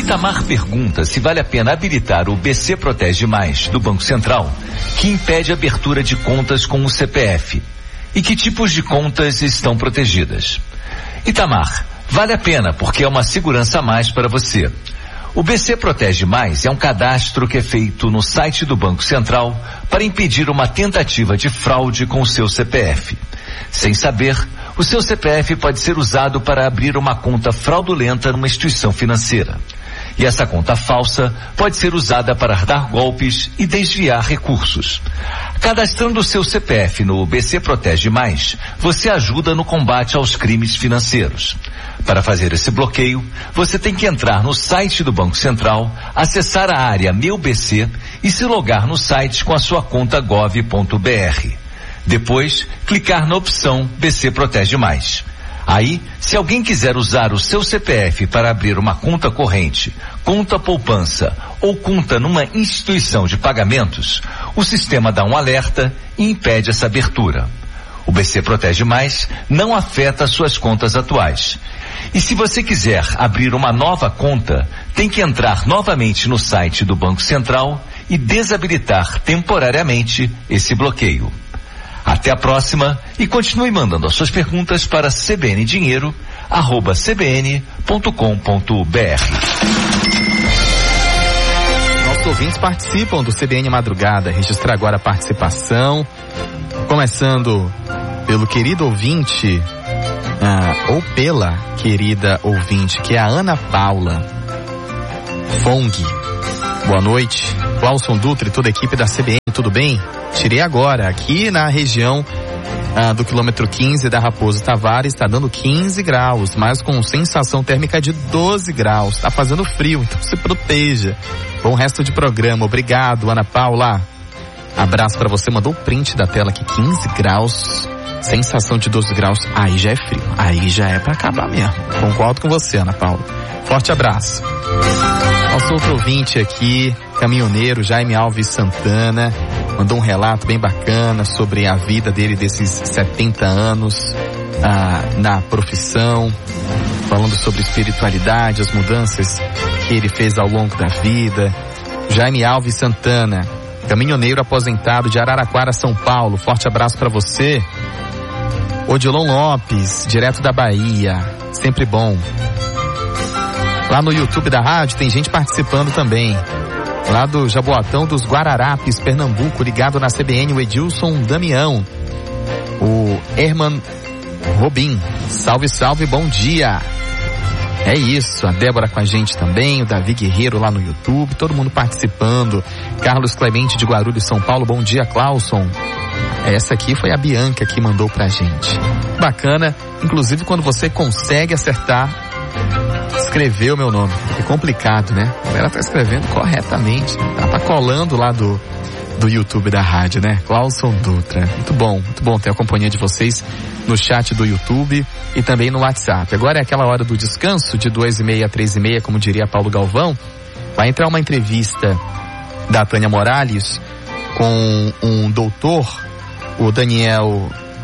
Itamar pergunta se vale a pena habilitar o BC Protege Mais do Banco Central, que impede a abertura de contas com o CPF. E que tipos de contas estão protegidas? Itamar, vale a pena porque é uma segurança a mais para você. O BC Protege Mais é um cadastro que é feito no site do Banco Central para impedir uma tentativa de fraude com o seu CPF. Sem saber, o seu CPF pode ser usado para abrir uma conta fraudulenta numa instituição financeira. E essa conta falsa pode ser usada para dar golpes e desviar recursos. Cadastrando o seu CPF no BC Protege Mais, você ajuda no combate aos crimes financeiros. Para fazer esse bloqueio, você tem que entrar no site do Banco Central, acessar a área Meu BC e se logar no site com a sua conta gov.br. Depois, clicar na opção BC Protege Mais. Aí, se alguém quiser usar o seu CPF para abrir uma conta corrente, conta poupança ou conta numa instituição de pagamentos, o sistema dá um alerta e impede essa abertura. O BC Protege Mais não afeta suas contas atuais. E se você quiser abrir uma nova conta, tem que entrar novamente no site do Banco Central e desabilitar temporariamente esse bloqueio. Até a próxima e continue mandando as suas perguntas para cbndinheiro@cbn.com.br. Nossos ouvintes participam do CBN Madrugada. Registrar agora a participação. Começando pelo querido ouvinte, ou pela querida ouvinte, que é a Ana Paula Fong. Boa noite. Clauson Dutra e toda a equipe da CBN, tudo bem? Tirei agora, aqui na região do quilômetro 15 da Raposo Tavares, está dando 15 graus, mas com sensação térmica de 12 graus. Está fazendo frio, então se proteja. Bom resto de programa. Obrigado, Ana Paula. Abraço para você. Mandou o print da tela aqui, 15 graus, sensação de 12 graus. Aí já é frio, aí já é para acabar mesmo. Concordo com você, Ana Paula. Forte abraço. Nosso outro ouvinte aqui, caminhoneiro Jaime Alves Santana, mandou um relato bem bacana sobre a vida dele desses 70 anos na profissão, falando sobre espiritualidade, as mudanças que ele fez ao longo da vida. Jaime Alves Santana, caminhoneiro aposentado de Araraquara, São Paulo. Forte abraço para você. Odilon Lopes, direto da Bahia, sempre bom. Lá no YouTube da rádio tem gente participando também. Lá do Jaboatão dos Guararapes, Pernambuco, ligado na CBN, o Edilson Damião. O Herman Robin, salve, salve, bom dia. É isso, a Débora com a gente também, o Davi Guerreiro lá no YouTube, todo mundo participando. Carlos Clemente de Guarulhos, São Paulo, bom dia, Clauson. Essa aqui foi a Bianca que mandou pra gente. Bacana, inclusive quando você consegue acertar, escrever o meu nome. É complicado, né? A galera tá escrevendo corretamente. Tá colando lá do YouTube da rádio, né? Clauson Dutra. Muito bom ter a companhia de vocês no chat do YouTube e também no WhatsApp. Agora é aquela hora do descanso, de 2h30 a 3h30, como diria Paulo Galvão. Vai entrar uma entrevista da Tânia Morales com um doutor, o Daniel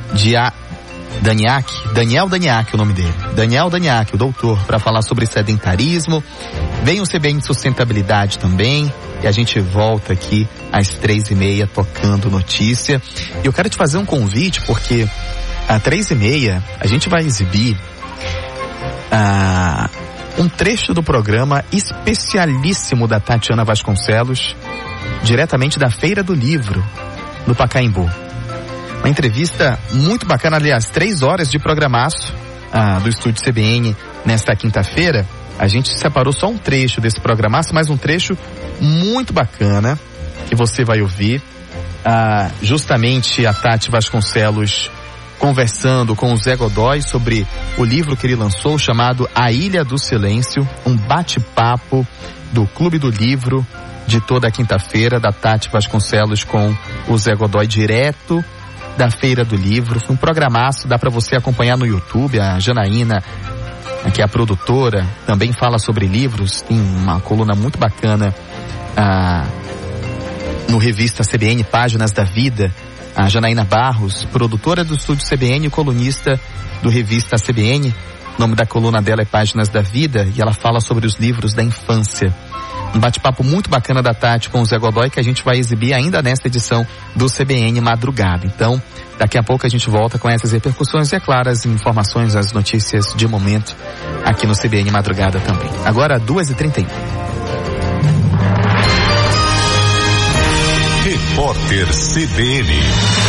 Daniak, o nome dele. Daniel Daniak, o doutor, para falar sobre sedentarismo. Vem o CBN de Sustentabilidade também. E a gente volta aqui às 3h30 tocando notícia. E eu quero te fazer um convite, porque às 3h30 a gente vai exibir um trecho do programa especialíssimo da Tatiana Vasconcelos, diretamente da Feira do Livro, no Pacaembu. Uma entrevista muito bacana, aliás, 3 horas de programaço do estúdio CBN nesta quinta-feira. A gente separou só um trecho desse programaço, mas um trecho muito bacana que você vai ouvir. Justamente a Tati Vasconcelos conversando com o Zé Godoy sobre o livro que ele lançou chamado A Ilha do Silêncio, um bate-papo do Clube do Livro de toda a quinta-feira, da Tati Vasconcelos com o Zé Godoy, direto da Feira do Livro. Foi um programaço, dá para você acompanhar no YouTube. A Janaína, que é a produtora, também fala sobre livros, tem uma coluna muito bacana no Revista CBN, Páginas da Vida. A Janaína Barros, produtora do estúdio CBN e colunista do Revista CBN, O nome da coluna dela é Páginas da Vida e ela fala sobre os livros da infância. Um bate-papo muito bacana da Tati com o Zé Godoy que a gente vai exibir ainda nesta edição do CBN Madrugada. Então, daqui a pouco a gente volta com essas repercussões e, é claro, as informações, as notícias de momento aqui no CBN Madrugada também. Agora, 2h31. Repórter CBN.